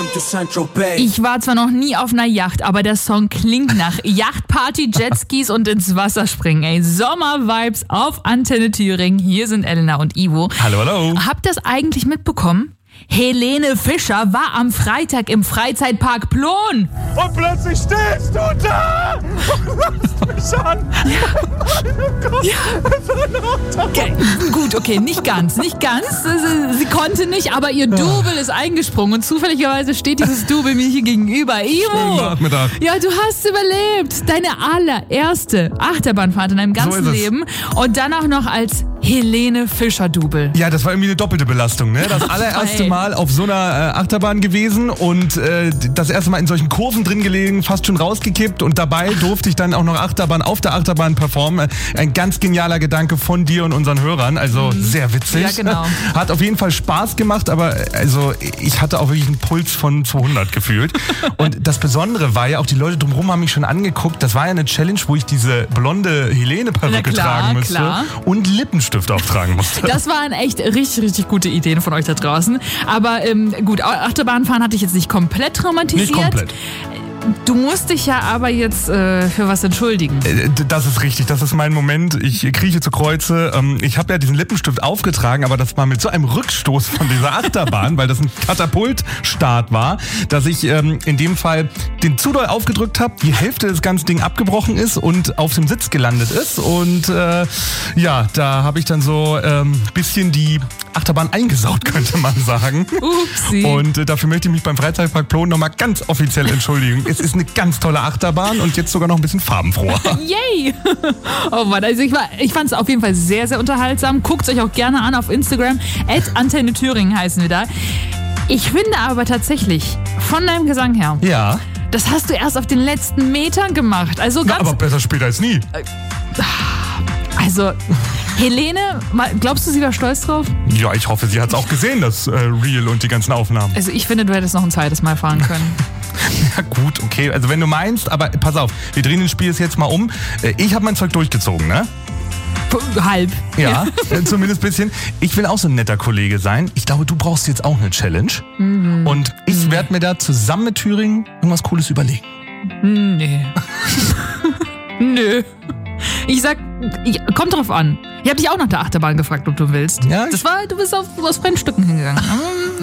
Ich war zwar noch nie auf einer Yacht, aber der Song klingt nach Yachtparty, Jetskis und ins Wasser springen. Ey, Sommer-Vibes auf Antenne Thüringen. Hier sind Elena und Ivo. Hallo, hallo. Habt ihr das eigentlich mitbekommen? Helene Fischer war am Freitag im Freizeitpark Plon. Und plötzlich stehst du da und machst mich an. Gut, okay, nicht ganz. Sie konnte nicht, aber ihr Double ist eingesprungen und zufälligerweise steht dieses Double mir hier gegenüber. Ivo! Nachmittag. Ja, du hast überlebt. Deine allererste Achterbahnfahrt in deinem ganzen Leben und dann auch noch als Helene Fischer Double. Ja, das war irgendwie eine doppelte Belastung, ne? Das allererste Mal auf so einer Achterbahn gewesen und das erste Mal in solchen Kurven drin gelegen, fast schon rausgekippt und dabei durfte ich dann auch noch auf der Achterbahn performen. Ein ganz genialer Gedanke von dir und unseren Hörern, also sehr witzig. Ja, genau. Hat auf jeden Fall Spaß gemacht, aber also ich hatte auch wirklich einen Puls von 200 gefühlt. Und das Besondere war ja, auch die Leute drumherum haben mich schon angeguckt, das war ja eine Challenge, wo ich diese blonde Helene-Perücke tragen musste und Lippenstift auftragen musste. Das waren echt richtig, richtig gute Ideen von euch da draußen. Aber gut, Achterbahnfahren hatte ich jetzt nicht komplett traumatisiert. Nicht komplett. Du musst dich ja aber jetzt für was entschuldigen. Das ist richtig, das ist mein Moment. Ich krieche zu Kreuze. Ich habe ja diesen Lippenstift aufgetragen, aber das war mit so einem Rückstoß von dieser Achterbahn, weil das ein Katapultstart war, dass ich in dem Fall den zu doll aufgedrückt habe, die Hälfte des ganzen Ding abgebrochen ist und auf dem Sitz gelandet ist. Und ja, da habe ich dann so bisschen die Achterbahn eingesaut, könnte man sagen. Upsi. Und dafür möchte ich mich beim Freizeitpark Plon nochmal ganz offiziell entschuldigen. Es ist eine ganz tolle Achterbahn und jetzt sogar noch ein bisschen farbenfroher. Yay! Oh Mann, also ich fand es auf jeden Fall sehr, sehr unterhaltsam. Guckt es euch auch gerne an auf Instagram. @Antenne Thüringen heißen wir da. Ich finde aber tatsächlich, von deinem Gesang her, Ja. das hast du erst auf den letzten Metern gemacht. Also ganz. Aber besser später als nie. Also, Helene, glaubst du, sie war stolz drauf? Ja, ich hoffe, sie hat es auch gesehen, das Reel und die ganzen Aufnahmen. Also ich finde, du hättest noch ein zweites Mal fahren können. Ja gut, okay, also wenn du meinst, aber pass auf, wir drehen das Spiel jetzt mal um. Ich habe mein Zeug durchgezogen, ne? Halb. Ja, zumindest ein bisschen. Ich will auch so ein netter Kollege sein. Ich glaube, du brauchst jetzt auch eine Challenge. Und ich werde mir da zusammen mit Thüringen irgendwas Cooles überlegen. Nee. Nö. Ich sag, kommt drauf an. Ich habe dich auch nach der Achterbahn gefragt, ob du willst. Ja, du bist aus Fremdstücken hingegangen.